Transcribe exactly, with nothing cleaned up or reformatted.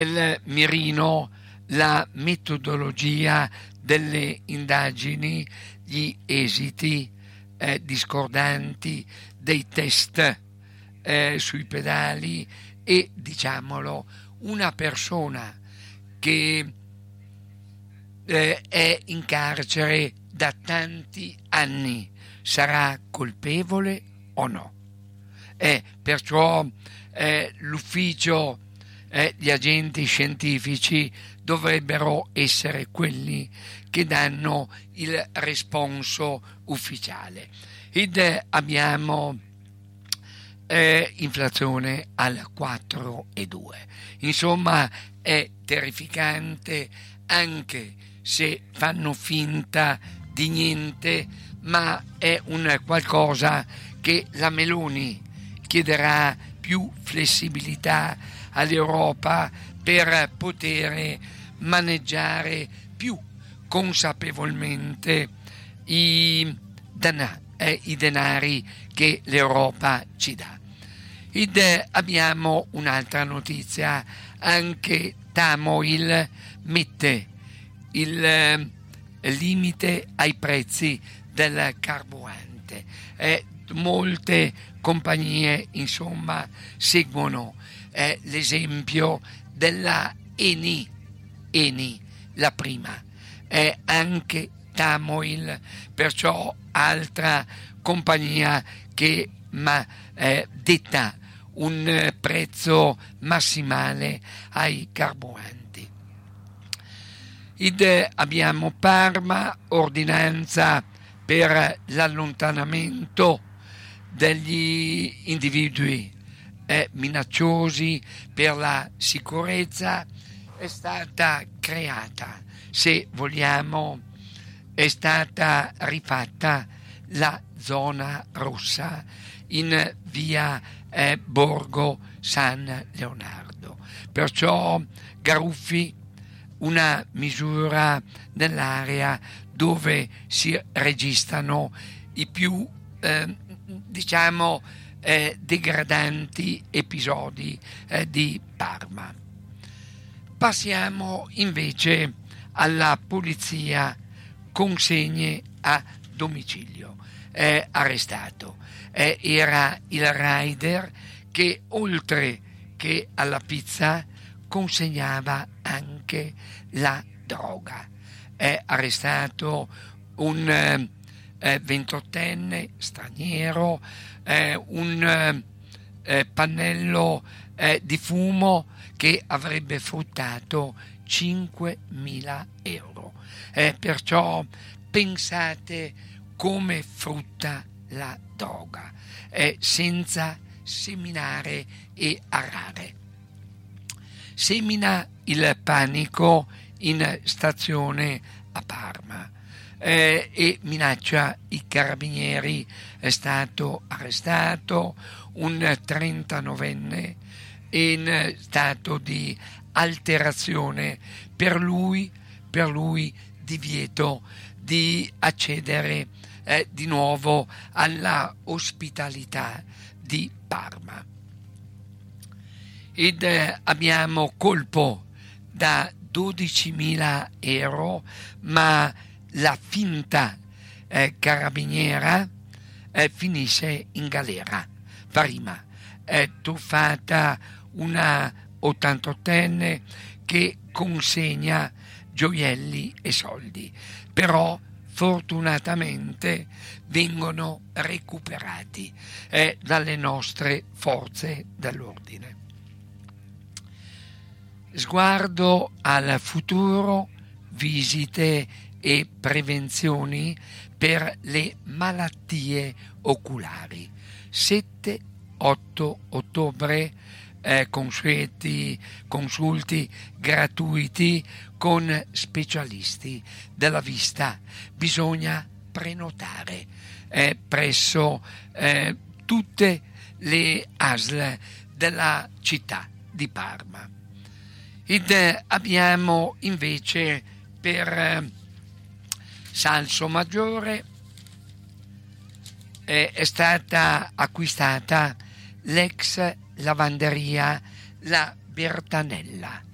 il mirino la metodologia delle indagini, gli esiti eh, discordanti dei test eh, sui pedali e, diciamolo, una persona che eh, è in carcere da tanti anni sarà colpevole o no? Eh, perciò eh, l'ufficio, eh, gli agenti scientifici dovrebbero essere quelli che danno il responso ufficiale. Ed eh, abbiamo eh, inflazione al quattro virgola due. Insomma, è terrificante, anche se fanno finta di niente, ma è un qualcosa che la Meloni chiederà più flessibilità all'Europa per poter maneggiare più consapevolmente i, dana, eh, i denari che l'Europa ci dà. Ed eh, abbiamo un'altra notizia, anche Tamoil mette il eh, limite ai prezzi del carburante. Eh, molte compagnie, insomma, seguono eh, l'esempio della Eni, Eni la prima, eh, anche Tamoil, perciò altra compagnia che ma, eh, detta un eh, prezzo massimale ai carburanti. Ed eh, abbiamo Parma, ordinanza per l'allontanamento degli individui eh, minacciosi per la sicurezza. È stata creata, se vogliamo, è stata rifatta la zona rossa in via eh, Borgo San Leonardo. Perciò Garuffi, una misura nell'area dove si registrano i più eh, diciamo eh, degradanti episodi eh, di Parma. Passiamo invece alla polizia, consegne a domicilio. È arrestato. Eh, era il rider che, oltre che alla pizza, consegnava anche la droga. È arrestato un eh, ventottenne straniero, eh, un eh, pannello eh, di fumo che avrebbe fruttato cinquemila euro. Eh, perciò pensate come frutta la droga, eh, senza seminare e arare. Semina il panico in stazione a Parma eh, e minaccia i carabinieri. È stato arrestato un trentanovenne in stato di alterazione, per lui, per lui divieto di accedere eh, di nuovo alla ospitalità di Parma. Ed eh, abbiamo colpo da dodicimila euro, ma la finta eh, carabiniera eh, finisce in galera. Prima è truffata una ottantottenne che consegna gioielli e soldi, però fortunatamente vengono recuperati eh, dalle nostre forze dell'ordine. Sguardo al futuro, visite e prevenzioni per le malattie oculari. sette otto ottobre eh, consulti, consulti gratuiti con specialisti della vista. Bisogna prenotare eh, presso eh, tutte le A S L della città di Parma. Ed eh, abbiamo invece per eh, Salsomaggiore eh, è stata acquistata l'ex lavanderia La Bertanella.